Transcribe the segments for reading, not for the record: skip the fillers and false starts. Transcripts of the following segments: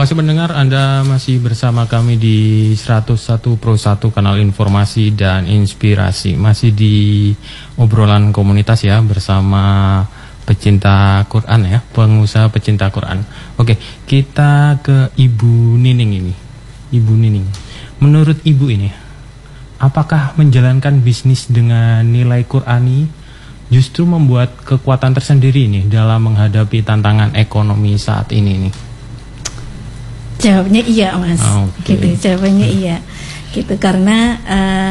Terima kasih pendengar, Anda masih bersama kami di 101 Pro 1 kanal informasi dan inspirasi. Masih di obrolan komunitas ya, bersama pecinta Quran ya, pengusaha pecinta Quran. Oke, kita ke Ibu Nining ini. Ibu Nining, menurut Ibu ini, apakah menjalankan bisnis dengan nilai Qurani justru membuat kekuatan tersendiri nih dalam menghadapi tantangan ekonomi saat ini nih? Jawabnya iya, Mas. Okay. Gitu, jawabannya iya. Gitu, karena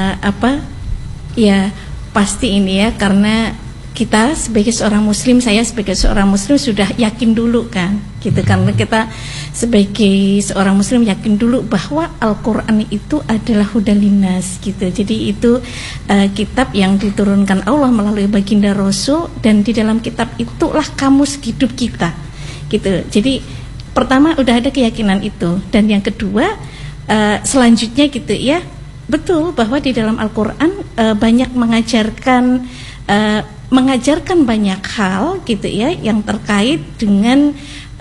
ya pasti ini ya, karena kita sebagai seorang muslim, saya sebagai seorang muslim sudah yakin dulu kan, gitu. Karena kita sebagai seorang muslim yakin dulu bahwa Al-Qur'an itu adalah hudalinas, gitu. Jadi itu kitab yang diturunkan Allah melalui baginda Rasul, dan di dalam kitab itulah kamus hidup kita, gitu. Jadi pertama udah ada keyakinan itu, dan yang kedua selanjutnya gitu ya, betul bahwa di dalam Al-Qur'an banyak mengajarkan banyak hal gitu ya, yang terkait dengan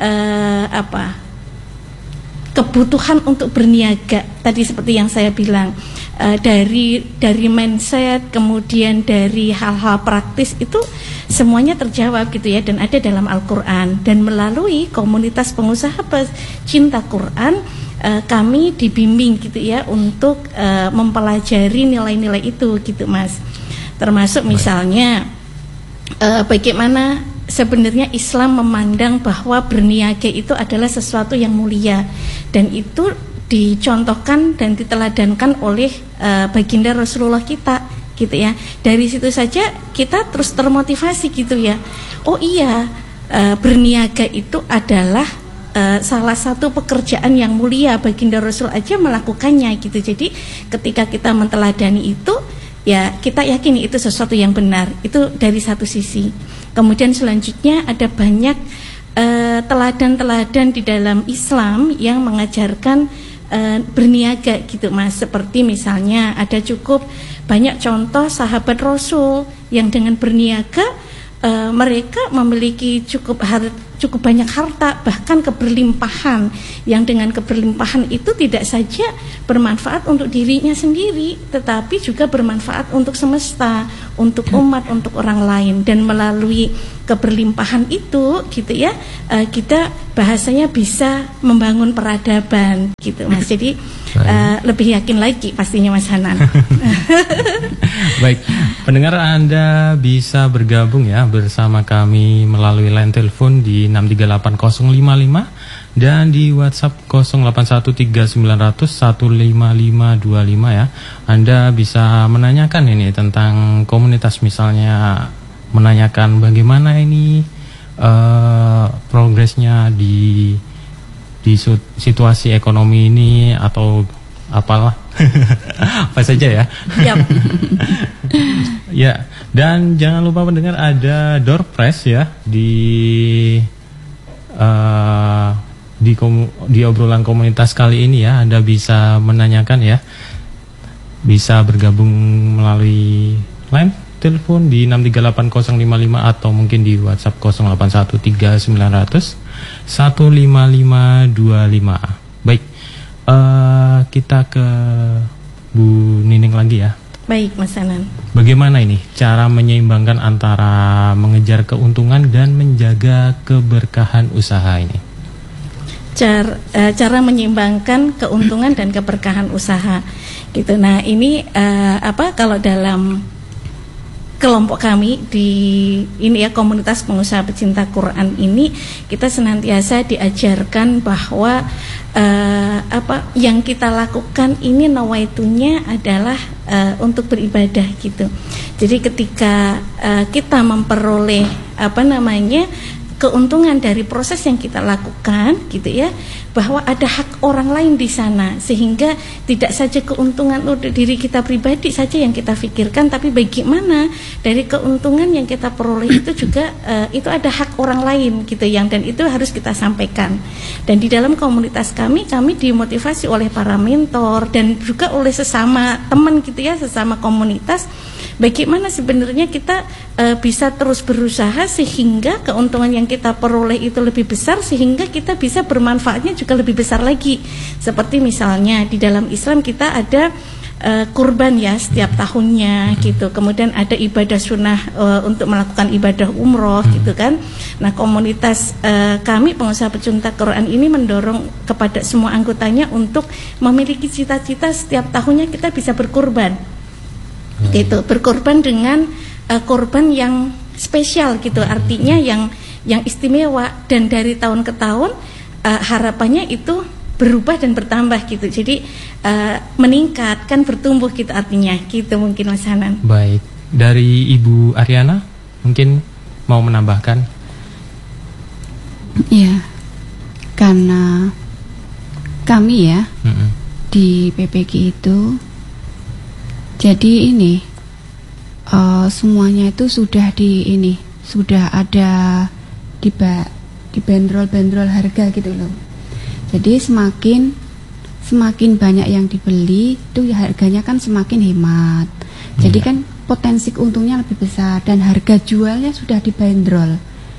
kebutuhan untuk berniaga tadi, seperti yang saya bilang, dari mindset, kemudian dari hal-hal praktis itu semuanya terjawab gitu ya, dan ada dalam Al-Qur'an. Dan melalui komunitas pengusaha pecinta Quran, kami dibimbing gitu ya untuk mempelajari nilai-nilai itu gitu, Mas. Termasuk misalnya bagaimana sebenarnya Islam memandang bahwa berniaga itu adalah sesuatu yang mulia, dan itu dicontohkan dan diteladankan oleh baginda Rasulullah kita, gitu ya. Dari situ saja kita terus termotivasi gitu ya. Oh iya, berniaga itu adalah salah satu pekerjaan yang mulia, baginda Rasul aja melakukannya gitu. Jadi ketika kita menteladani itu, ya kita yakini itu sesuatu yang benar. Itu dari satu sisi. Kemudian selanjutnya ada banyak teladan-teladan di dalam Islam yang mengajarkan berniaga gitu, Mas. Seperti misalnya ada cukup banyak contoh sahabat Rasul yang dengan berniaga mereka memiliki cukup banyak harta, bahkan keberlimpahan, yang dengan keberlimpahan itu tidak saja bermanfaat untuk dirinya sendiri, tetapi juga bermanfaat untuk semesta, untuk umat, untuk orang lain. Dan melalui keberlimpahan itu gitu ya, kita bahasanya bisa membangun peradaban gitu, Mas. Jadi lebih yakin lagi pastinya, Mas Hanan. Baik, pendengar, Anda bisa bergabung ya bersama kami melalui line telepon di 638-055 dan di WhatsApp 081390015525 ya. Anda bisa menanyakan ini tentang komunitas, misalnya menanyakan bagaimana ini progresnya di situasi ekonomi ini, atau apalah apa saja ya. Yep. Ya, dan jangan lupa pendengar, ada door prize ya di obrolan komunitas kali ini ya. Anda bisa menanyakan ya, bisa bergabung melalui line telepon di 638-055 atau mungkin di WhatsApp 081390015525. Baik, kita ke Bu Nining lagi ya. Baik, Mas Hanan. Bagaimana ini cara menyeimbangkan antara mengejar keuntungan dan menjaga keberkahan usaha ini? Cara menyeimbangkan keuntungan dan keberkahan usaha gitu. Nah, ini kalau dalam kelompok kami di ini ya, komunitas pengusaha pecinta Quran ini, kita senantiasa diajarkan bahwa yang kita lakukan ini nawaitunya adalah untuk beribadah gitu. Jadi ketika kita memperoleh keuntungan dari proses yang kita lakukan gitu ya, bahwa ada hak orang lain di sana, sehingga tidak saja keuntungan untuk diri kita pribadi saja yang kita pikirkan, tapi bagaimana dari keuntungan yang kita peroleh itu juga itu ada hak orang lain gitu, dan itu harus kita sampaikan. Dan di dalam komunitas kami dimotivasi oleh para mentor dan juga oleh sesama teman gitu ya, sesama komunitas, bagaimana sebenarnya kita bisa terus berusaha sehingga keuntungan yang kita peroleh itu lebih besar, sehingga kita bisa bermanfaatnya juga lebih besar lagi. Seperti misalnya di dalam Islam kita ada kurban ya setiap tahunnya gitu. Kemudian ada ibadah sunnah untuk melakukan ibadah umroh gitu kan. Nah, komunitas kami pengusaha pecinta Quran ini mendorong kepada semua anggotanya untuk memiliki cita-cita setiap tahunnya kita bisa berkurban. Gitu, berkorban dengan korban yang spesial gitu. Artinya yang istimewa, dan dari tahun ke tahun harapannya itu berubah dan bertambah gitu. Jadi meningkat kan, bertumbuh gitu artinya. Gitu mungkin Mas Hanan. Baik, dari Ibu Ariana mungkin mau menambahkan? Ya, karena kami ya di PPG itu, jadi ini semuanya itu sudah sudah ada di bandrol harga gitu loh. Jadi semakin banyak yang dibeli itu ya harganya kan semakin hemat. Jadi kan potensi keuntungnya lebih besar, dan harga jualnya sudah dibanderol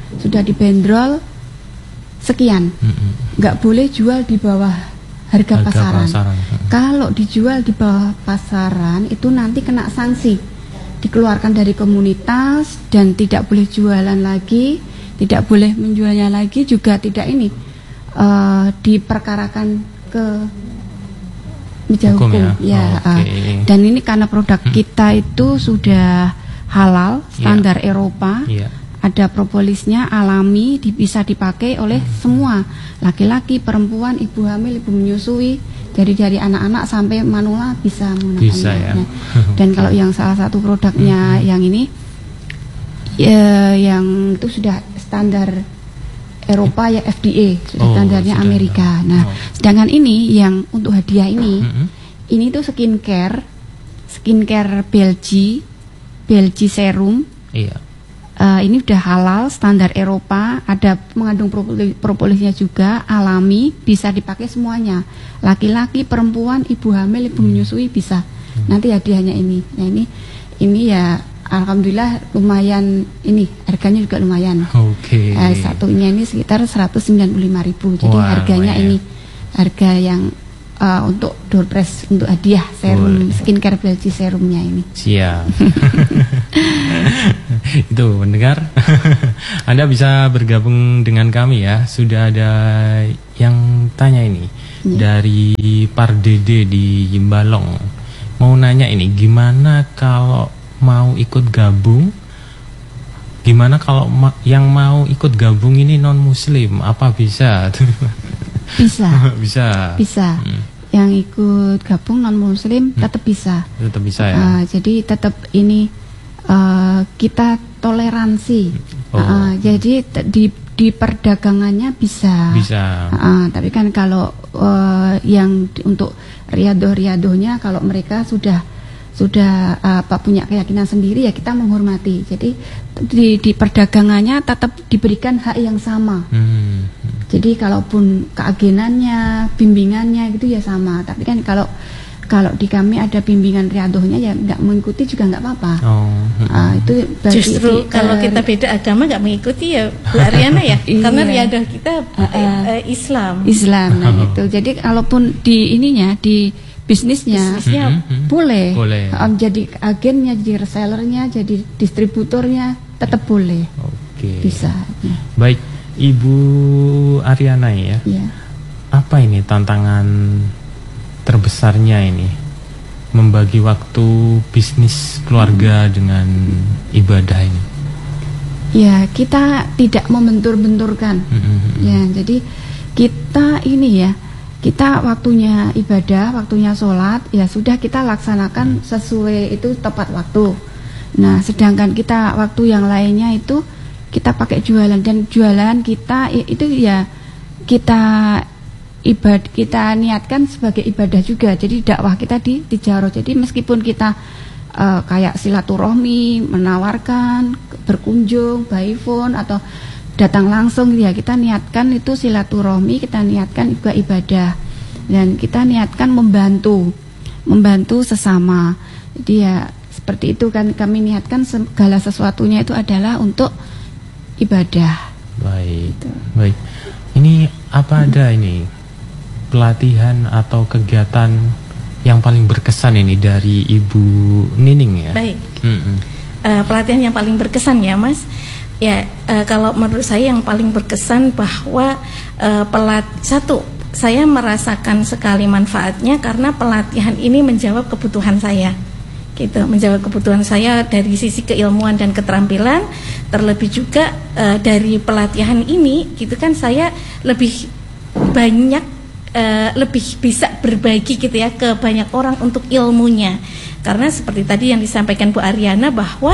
sekian. Nggak boleh jual di bawah harga pasaran. Kalau dijual di bawah pasaran itu nanti kena sanksi, dikeluarkan dari komunitas, dan tidak boleh jualan lagi, tidak boleh menjualnya lagi, juga tidak diperkarakan ke meja hukum ya. Dan ini karena produk kita itu sudah halal standar Eropa, ada propolisnya alami, bisa dipakai oleh semua, laki-laki, perempuan, ibu hamil, ibu menyusui, dari anak-anak sampai manula bisa menggunakannya. Dan kalau yang salah satu produknya yang ini yang itu sudah standar Eropa ya, FDA, sudah standarnya Amerika. Nah, sedangkan ini yang untuk hadiah ini tuh skincare Belgi serum. Ini udah halal standar Eropa, ada mengandung propolisnya juga, alami, bisa dipakai semuanya, laki-laki, perempuan, ibu hamil, ibu menyusui bisa. Nanti hadiahnya ini. Nah, ini ya alhamdulillah lumayan, ini harganya juga lumayan. Satunya ini sekitar 195.000. Jadi harganya lumayan. Ini harga yang untuk door prize, untuk hadiah serum skincare Belgi serumnya ini. Siap. Itu mendengar. Anda bisa bergabung dengan kami ya. Sudah ada yang tanya ini dari Pardede di Jimbalong. Mau nanya ini, gimana kalau mau ikut gabung? Gimana kalau yang mau ikut gabung ini non muslim, apa bisa? Bisa. Yang ikut gabung non muslim tetap bisa. Tetap bisa ya. Jadi tetap ini kita toleransi. Jadi di perdagangannya bisa. Tapi kan kalau yang untuk riadoh-riadohnya, kalau mereka sudah punya keyakinan sendiri ya kita menghormati. Jadi di perdagangannya tetap diberikan hak yang sama. Jadi kalaupun keagenannya, bimbingannya gitu ya sama. Tapi kan kalau di kami ada bimbingan riadohnya ya nggak mengikuti juga nggak apa-apa. Itu justru kalau kita beda agama nggak mengikuti ya Bu Ariana ya. Karena riadoh kita Islam. Nah itu. Jadi kalaupun di bisnisnya boleh. Jadi agennya, jadi resellernya, jadi distributornya tetap boleh. Bisa. Baik, Ibu Ariana ya. Apa ini tantangan terbesarnya ini membagi waktu bisnis keluarga dengan ibadah ini? Ya, kita tidak membentur-benturkan. Ya, jadi kita ini ya, kita waktunya ibadah, waktunya sholat, ya sudah kita laksanakan sesuai itu tepat waktu. Nah, sedangkan kita waktu yang lainnya itu kita pakai jualan, dan jualan kita itu ya kita niatkan sebagai ibadah juga. Jadi dakwah kita di tijarah. Jadi meskipun kita kayak silaturahmi, menawarkan, berkunjung, by phone atau datang langsung, ya kita niatkan itu silaturahmi, kita niatkan juga ibadah, dan kita niatkan membantu sesama. Jadi ya seperti itu kan, kami niatkan segala sesuatunya itu adalah untuk ibadah. Baik, baik. Ini apa ada ini pelatihan atau kegiatan yang paling berkesan ini dari Ibu Nining ya? Baik. Pelatihan yang paling berkesan ya Mas. Ya, kalau menurut saya yang paling berkesan bahwa satu, saya merasakan sekali manfaatnya karena pelatihan ini menjawab kebutuhan saya. Gitu, menjawab kebutuhan saya dari sisi keilmuan dan keterampilan. Terlebih juga dari pelatihan ini gitu kan, saya lebih banyak lebih bisa berbagi gitu ya ke banyak orang untuk ilmunya. Karena seperti tadi yang disampaikan Bu Ariana bahwa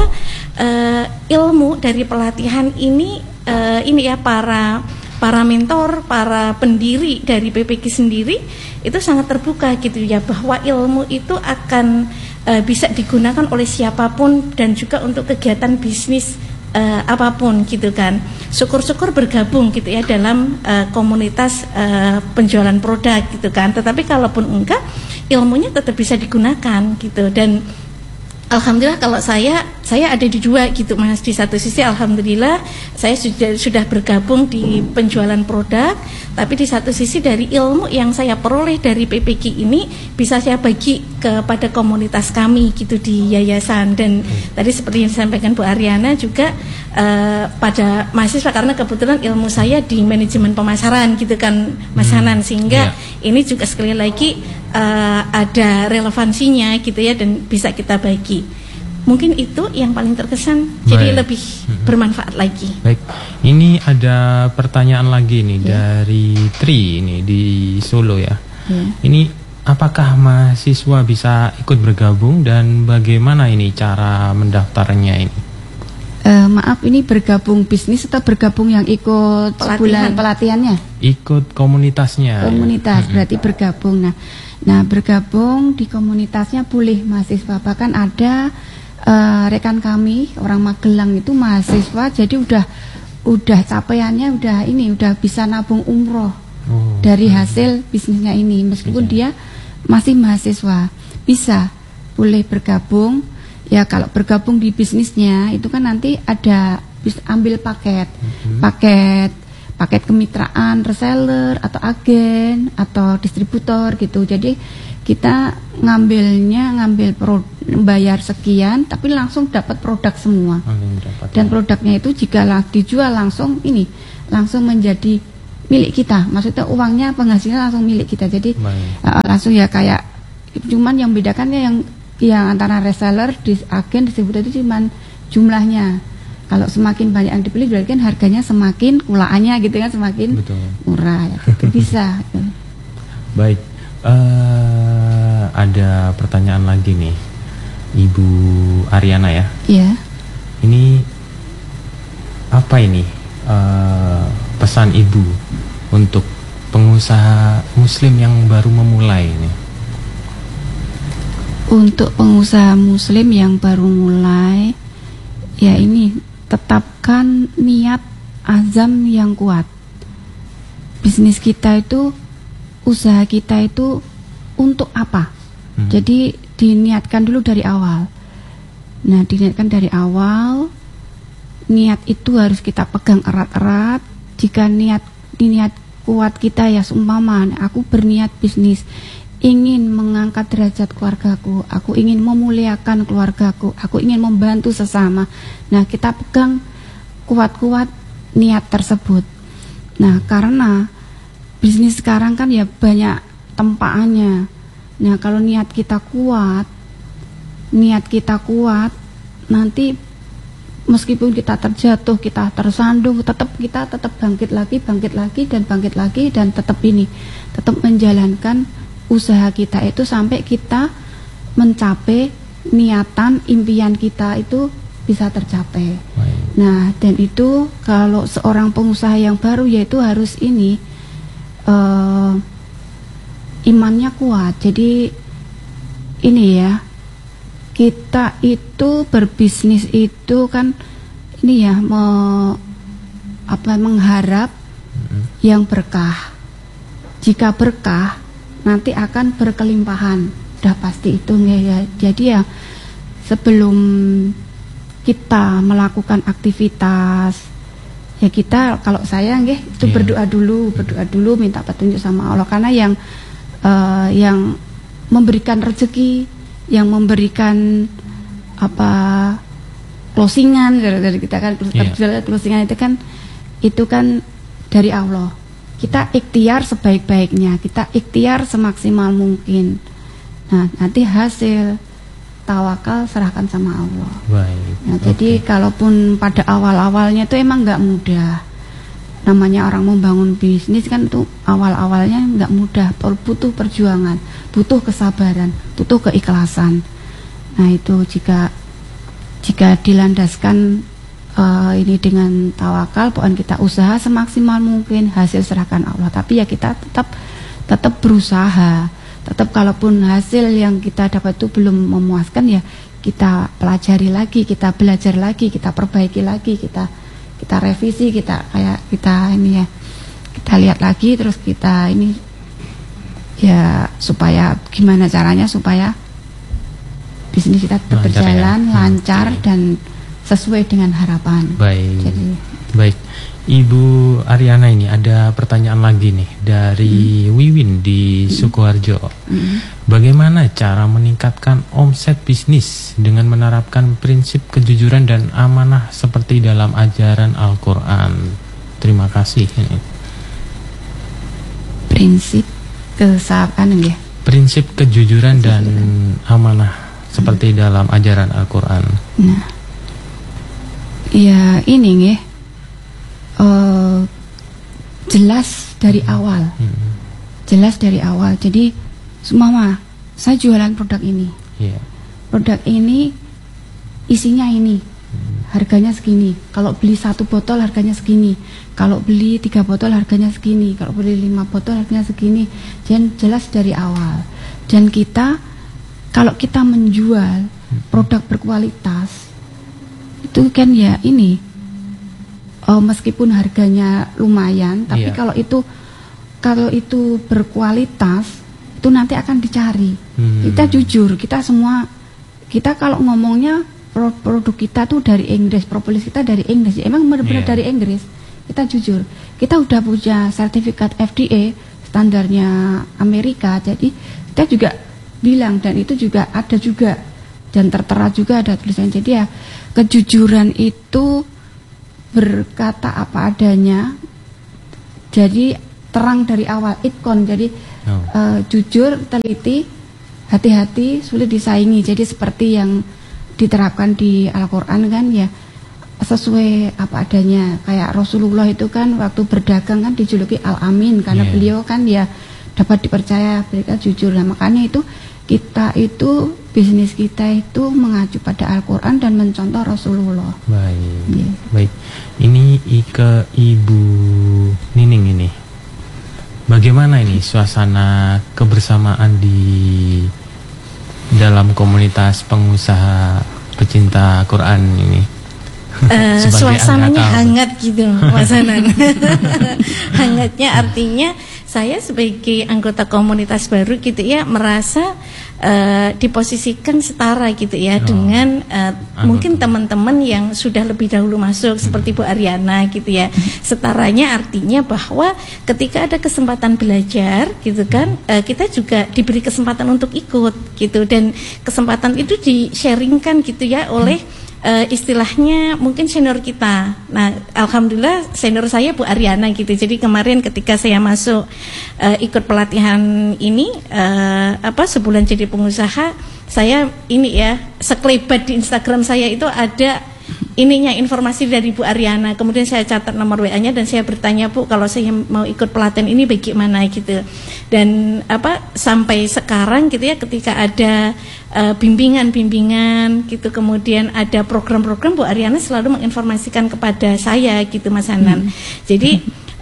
ilmu dari pelatihan ini ya para mentor, para pendiri dari PPQ sendiri itu sangat terbuka gitu ya, bahwa ilmu itu akan bisa digunakan oleh siapapun dan juga untuk kegiatan bisnis apapun gitu kan. Syukur-syukur bergabung gitu ya dalam komunitas penjualan produk gitu kan. Tetapi kalaupun enggak, ilmunya tetap bisa digunakan gitu. Dan alhamdulillah kalau saya ada di dua gitu Mas. Di satu sisi alhamdulillah saya sudah bergabung di penjualan produk, tapi di satu sisi dari ilmu yang saya peroleh dari PPQ ini bisa saya bagi kepada komunitas kami gitu di yayasan. Dan tadi seperti yang disampaikan Bu Ariana juga pada mahasiswa, karena kebetulan ilmu saya di manajemen pemasaran gitu kan Mas Hanan, sehingga ini juga sekali lagi ada relevansinya gitu ya, dan bisa kita bagi. Mungkin itu yang paling terkesan. Jadi lebih bermanfaat lagi. Baik, ini ada pertanyaan lagi nih dari Tri ini di Solo ya. Ini apakah mahasiswa bisa ikut bergabung dan bagaimana ini cara mendaftarnya ini? Maaf, ini bergabung bisnis atau bergabung yang ikut sebulan pelatihannya? Ikut komunitasnya. Komunitas berarti bergabung. Nah, bergabung di komunitasnya boleh mahasiswa. Bahkan ada rekan kami orang Magelang itu mahasiswa, jadi udah capaiannya udah bisa nabung umroh dari hasil bisnisnya ini, meskipun dia masih mahasiswa. Bisa, boleh bergabung. Ya kalau bergabung di bisnisnya itu kan nanti ada ambil paket kemitraan, reseller atau agen atau distributor gitu. Jadi kita ngambil bayar sekian tapi langsung dapat produk semua. Dan produknya itu jika dijual langsung menjadi milik kita. Maksudnya uangnya, penghasilan langsung milik kita. Jadi langsung ya kayak, cuman yang bedakannya yang antara reseller, agen, distributor itu cuman jumlahnya. Kalau semakin banyak yang dibeli berarti kan harganya semakin, kulaannya gitu kan semakin murah ya, gitu. Bisa. Baik, ada pertanyaan lagi nih, Ibu Ariana ya. Iya. Ini apa ini pesan Ibu untuk pengusaha Muslim yang baru memulai ini? Untuk pengusaha Muslim yang baru mulai, ya ini tetapkan niat azam yang kuat. Bisnis kita itu, usaha kita itu untuk apa? Jadi diniatkan dulu dari awal. Nah, diniatkan dari awal, niat itu harus kita pegang erat-erat. Jika niat kuat kita ya, seumpama aku berniat bisnis, ingin mengangkat derajat keluargaku, aku ingin memuliakan keluargaku, aku ingin membantu sesama. Nah, kita pegang kuat-kuat niat tersebut. Nah, karena bisnis sekarang kan ya banyak tempaannya. Nah, kalau niat kita kuat, nanti meskipun kita terjatuh, kita tersandung, kita tetap bangkit lagi dan tetap menjalankan usaha kita itu sampai kita mencapai niatan, impian kita itu bisa tercapai. Nah, dan itu kalau seorang pengusaha yang baru yaitu harus imannya kuat. Jadi ini ya, kita itu berbisnis itu kan mengharap yang berkah. Jika berkah nanti akan berkelimpahan, udah pasti itu ya. Jadi ya sebelum kita melakukan aktivitas, ya kita, kalau saya itu berdoa dulu minta petunjuk sama Allah, karena yang memberikan rezeki, yang memberikan closingan dari kita kan, closingan itu kan dari Allah. Kita ikhtiar sebaik-baiknya, kita ikhtiar semaksimal mungkin. Nah, nanti hasil tawakal serahkan sama Allah. Baik. Nah, jadi kalaupun pada awal-awalnya itu emang nggak mudah. Namanya orang membangun bisnis kan tuh awal-awalnya nggak mudah, butuh perjuangan, butuh kesabaran, butuh keikhlasan. Nah, itu jika dilandaskan ini dengan tawakal, pokoknya kita usaha semaksimal mungkin, hasil serahkan Allah. Tapi ya kita tetap berusaha. Tetap kalaupun hasil yang kita dapat itu belum memuaskan, ya kita pelajari lagi, kita belajar lagi, kita perbaiki lagi, kita revisi, kita lihat lagi, terus kita ini ya supaya gimana caranya supaya bisnis kita tetap berjalan lancar dan sesuai dengan harapan. Baik. Baik. Ibu Ariana, ini ada pertanyaan lagi nih dari Wiwin di Sukoharjo. Bagaimana cara meningkatkan omset bisnis dengan menerapkan prinsip kejujuran dan amanah seperti dalam ajaran Al-Quran? Terima kasih. Prinsip kejujuran dan amanah seperti dalam ajaran Al-Quran. Nah, ya ini jelas dari awal. Jelas dari awal. Jadi Mama, saya jualan produk ini. Produk ini isinya ini. Harganya segini. Kalau beli 1 botol harganya segini. Kalau beli 3 botol harganya segini. Kalau beli 5 botol harganya segini. Dan jelas dari awal. Dan kalau kita menjual produk berkualitas, itu kan ya ini, meskipun harganya lumayan, tapi kalau itu berkualitas, itu nanti akan dicari. Kita jujur, kita kalau ngomongnya produk kita tuh dari Inggris, propolis kita dari Inggris, emang benar-benar dari Inggris. Kita jujur, kita udah punya sertifikat FDA, standarnya Amerika, jadi kita juga bilang, dan itu juga ada juga, dan tertera juga ada tulisan. Jadi ya kejujuran itu berkata apa adanya, jadi terang dari awal, itkon, jadi jujur, teliti, hati-hati, sulit disaingi. Jadi seperti yang diterapkan di Al-Quran kan ya, sesuai apa adanya. Kayak Rasulullah itu kan waktu berdagang kan dijuluki Al-Amin, karena beliau kan ya dapat dipercaya, mereka jujur. Nah, makanya itu kita itu, bisnis kita itu mengacu pada Al-Quran dan mencontoh Rasulullah. Baik. Baik. Ini ke Ibu Nining ini. Bagaimana ini suasana kebersamaan di dalam komunitas pengusaha pecinta Quran ini? Suasananya hangat gitu, Mas Hanan. Hangatnya artinya saya sebagai anggota komunitas baru gitu ya, merasa diposisikan setara gitu ya dengan mungkin teman-teman yang sudah lebih dahulu masuk seperti Bu Ariana gitu ya. Setaranya artinya bahwa ketika ada kesempatan belajar gitu kan, kita juga diberi kesempatan untuk ikut gitu, dan kesempatan itu di-sharingkan gitu ya oleh istilahnya mungkin senior kita. Nah, alhamdulillah senior saya Bu Ariana gitu. Jadi kemarin ketika saya masuk ikut pelatihan ini sebulan jadi pengusaha, saya ini ya, sekelebat di Instagram saya itu ada ininya, informasi dari Bu Ariana. Kemudian saya catat nomor WA-nya dan saya bertanya, Bu, kalau saya mau ikut pelatihan ini bagaimana gitu. Dan sampai sekarang gitu ya, ketika ada bimbingan gitu, kemudian ada program-program, Bu Ariana selalu menginformasikan kepada saya gitu, Mas Hanan. Jadi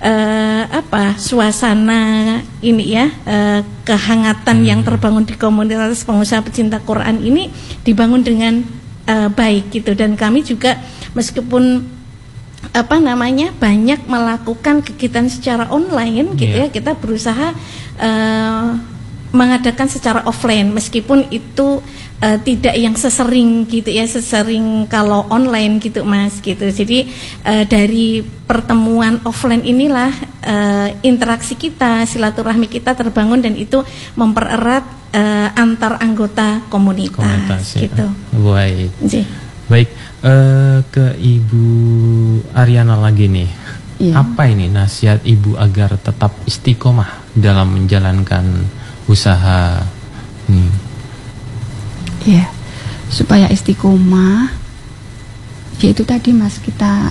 suasana ini ya, kehangatan yang terbangun di komunitas pengusaha pecinta Quran ini dibangun dengan baik gitu. Dan kami juga meskipun banyak melakukan kegiatan secara online gitu ya, kita berusaha mengadakan secara offline, meskipun itu tidak yang sesering gitu ya, sesering kalau online gitu Mas gitu. Jadi dari pertemuan offline inilah interaksi kita, silaturahmi kita terbangun, dan itu mempererat antar anggota komunitas gitu. Baik. Jadi. Baik, ke Ibu Ariana lagi nih. Iya. Apa ini nasihat Ibu agar tetap istiqomah dalam menjalankan usaha ini? Ya, supaya istiqomah, yaitu tadi Mas, kita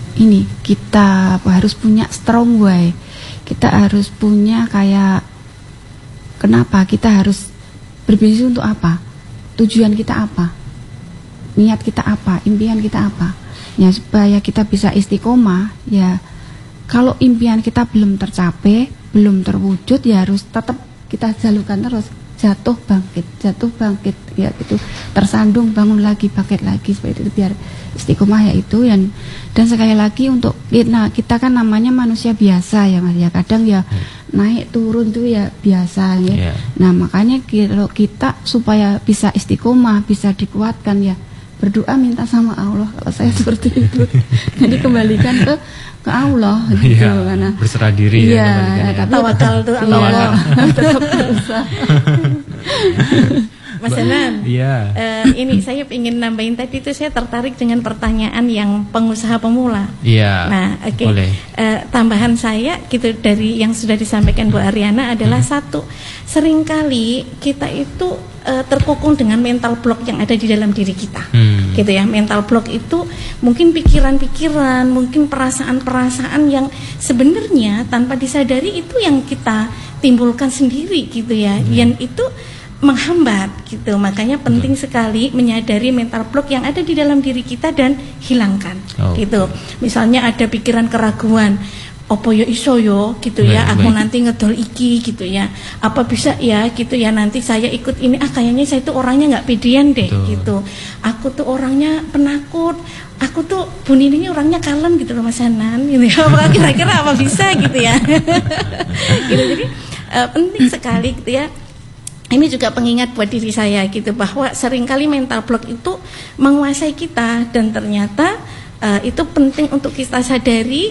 harus punya strong way. Kita harus punya kayak, kenapa kita harus berbisnis, untuk apa? Tujuan kita apa? Niat kita apa? Impian kita apa? Ya, supaya kita bisa istiqomah, ya kalau impian kita belum tercapai, belum terwujud, ya harus tetap kita jalukan terus. Jatuh bangkit, ya itu, tersandung bangun lagi, bangkit lagi, seperti itu, biar istiqomah, yaitu. Dan sekali lagi, untuk kita kan namanya manusia biasa ya Mas ya, kadang ya naik turun tuh ya biasa ya. Nah makanya kalau kita supaya bisa istiqomah, bisa dikuatkan, ya berdoa, minta sama Allah. Kalau saya seperti itu. Jadi kembalikan ke Allah gitu, karena berserah diri ya, tapi tawakal tuh Allah. Tetap berusaha. Mas Hanan, ini saya ingin nambahin, tadi itu saya tertarik dengan pertanyaan yang pengusaha pemula. Nah, boleh. Tambahan saya gitu dari yang sudah disampaikan Bu Ariana adalah satu, seringkali kita itu terkukung dengan mental block yang ada di dalam diri kita, gitu ya. Mental block itu mungkin pikiran-pikiran, mungkin perasaan-perasaan yang sebenarnya tanpa disadari itu yang kita timbulkan sendiri, gitu ya. Yang itu menghambat, gitu. Makanya penting sekali menyadari mental block yang ada di dalam diri kita dan hilangkan, gitu. Misalnya ada pikiran keraguan, opo yo iso yo gitu ya, aku nanti ngedol iki gitu ya, apa bisa ya gitu ya, nanti saya ikut ini, kayaknya saya itu orangnya nggak pedean deh. Betul. Gitu, aku tuh orangnya penakut, aku tuh Bu Nini ini orangnya kalem gitu loh Mas Hanan gitu ya, kira-kira apa bisa gitu ya. Gitu, jadi penting sekali gitu ya. Ini juga pengingat buat diri saya gitu, bahwa seringkali mental block itu menguasai kita, dan ternyata itu penting untuk kita sadari,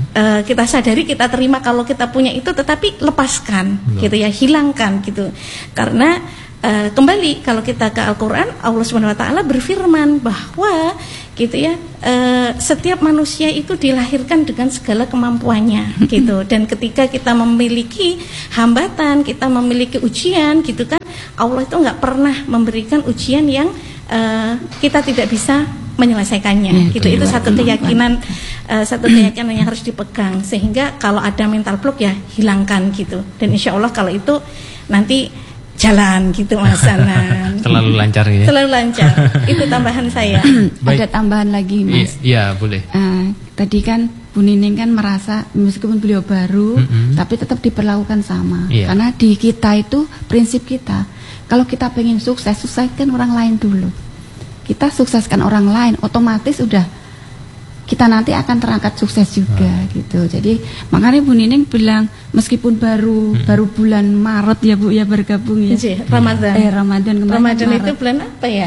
kita terima kalau kita punya itu, tetapi lepaskan, gitu ya, hilangkan gitu. Karena kembali kalau kita ke Al-Quran, Allah SWT berfirman bahwa gitu ya, setiap manusia itu dilahirkan dengan segala kemampuannya gitu, dan ketika kita memiliki hambatan, kita memiliki ujian gitu kan, Allah itu nggak pernah memberikan ujian yang kita tidak bisa menyelesaikannya, gitu. Itu satu keyakinan, yang harus dipegang, sehingga kalau ada mental block ya hilangkan gitu, dan insya Allah kalau itu nanti jalan gitu Mas Hanan. Terlalu lancar ya. Terlalu lancar. Itu tambahan saya. Ada tambahan lagi Mas. Iya boleh. Tadi kan Bu Nining kan merasa meskipun beliau baru, tapi tetap diperlakukan sama. Karena di kita itu prinsip kita, kalau kita pengen sukses, sukseskan orang lain dulu. Kita sukseskan orang lain, otomatis udah kita nanti akan terangkat sukses juga gitu. Jadi makanya Bu Nining bilang, meskipun baru bulan Maret ya Bu ya bergabung ya. Ramadan. Ramadan kemarin. Ramadan Maret. Itu bulan apa ya?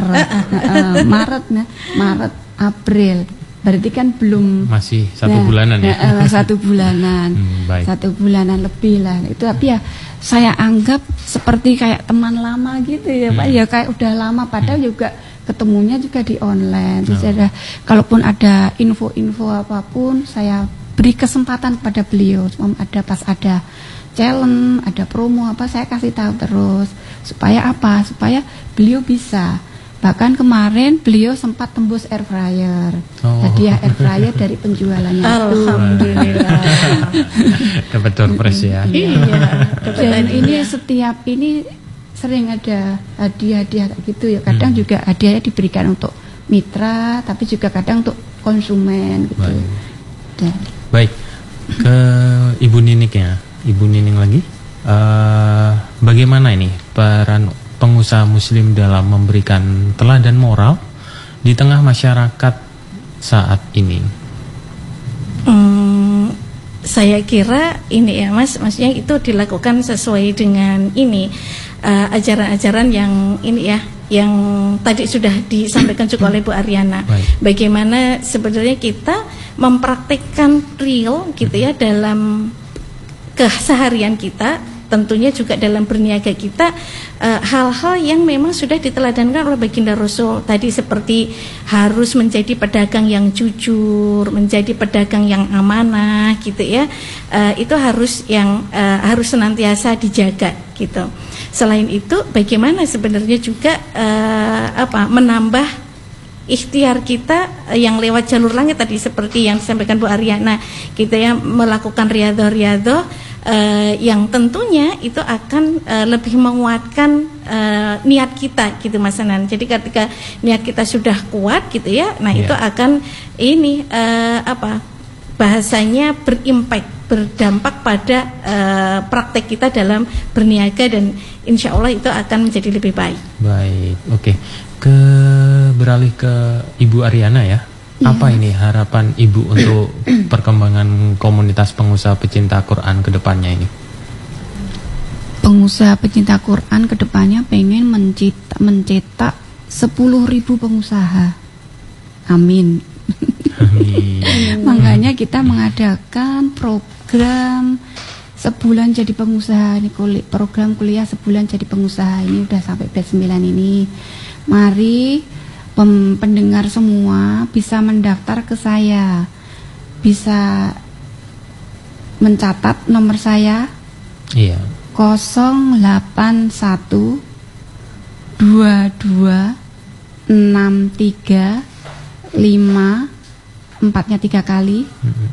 Maret, April. Berarti kan belum, masih satu bulanan ya. 1 bulanan. 1 bulanan lebih lah. Itu tapi ya saya anggap seperti kayak teman lama gitu ya Pak. Ya kayak udah lama, padahal juga ketemunya juga di online. Terus kalaupun ada info-info apapun, saya beri kesempatan pada beliau. Pas ada challenge, ada promo apa, saya kasih tahu terus. Supaya apa? Supaya beliau bisa. Bahkan kemarin beliau sempat tembus air fryer. Hadiah air fryer dari penjualannya. Alhamdulillah. Dapat door prize ya. Iya. Dan ini setiap ini sering ada hadiah-hadiah gitu ya. Kadang juga hadiahnya diberikan untuk mitra, tapi juga kadang untuk konsumen gitu. Baik. Ke Ibu Nining ya. Ibu Nining lagi. Bagaimana ini peran pengusaha muslim dalam memberikan teladan moral di tengah masyarakat saat ini? saya kira ini ya Mas, maksudnya itu dilakukan sesuai dengan ini ajaran-ajaran yang ini ya, yang tadi sudah disampaikan juga oleh Bu Ariana. Bagaimana sebenarnya kita mempraktikkan real gitu ya dalam keseharian kita, tentunya juga dalam berniaga kita, hal-hal yang memang sudah diteladankan oleh baginda Rasul tadi, seperti harus menjadi pedagang yang jujur, menjadi pedagang yang amanah gitu ya, itu harus harus senantiasa dijaga gitu. Selain itu, bagaimana sebenarnya juga menambah ikhtiar kita yang lewat jalur langit tadi, seperti yang disampaikan Bu Ariana, kita ya melakukan riyadhah yang tentunya itu akan lebih menguatkan niat kita gitu Mas Anan. Jadi ketika niat kita sudah kuat gitu ya, nah itu akan ini bahasanya berdampak pada praktek kita dalam berniaga, dan insya Allah itu akan menjadi lebih baik. Baik, oke. Beralih ke Ibu Ariana ya. Apa ini harapan Ibu untuk perkembangan komunitas pengusaha pecinta Quran ke depannya ini? Pengusaha pecinta Quran ke depannya pengen mencetak 10.000 pengusaha. Amin. Amin. Makanya kita mengadakan program sebulan jadi pengusaha ini, program kuliah sebulan jadi pengusaha ini udah sampai batch 9 ini. Mari pendengar semua bisa mendaftar ke saya, bisa mencatat nomor saya. Iya. 081 22 63 5 4-nya 3 kali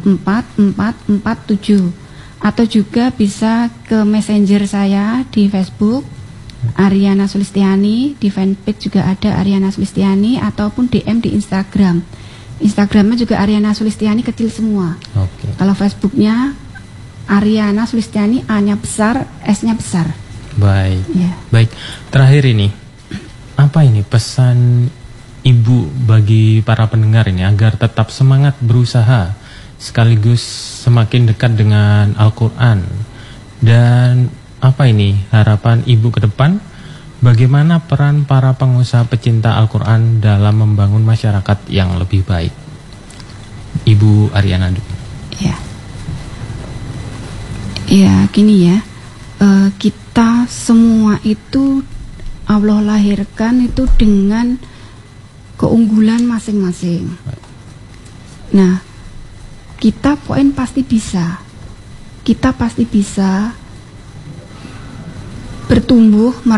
4447, atau juga bisa ke messenger saya di Facebook Ariana Sulistiani, di fanpage juga ada Ariana Sulistiani, ataupun DM di Instagram. Instagramnya juga Ariana Sulistiani kecil semua. Kalau Facebooknya Ariana Sulistiani, A-nya besar, S-nya besar. Baik. Ya. Baik. Terakhir ini, apa ini pesan Ibu bagi para pendengar ini agar tetap semangat berusaha sekaligus semakin dekat dengan Al-Quran, dan apa ini harapan Ibu ke depan? Bagaimana peran para pengusaha pecinta Al-Quran dalam membangun masyarakat yang lebih baik? Ibu Ariana. Ya, gini ya, kita semua itu Allah lahirkan itu dengan keunggulan masing-masing. Nah, kita pasti bisa bertumbuh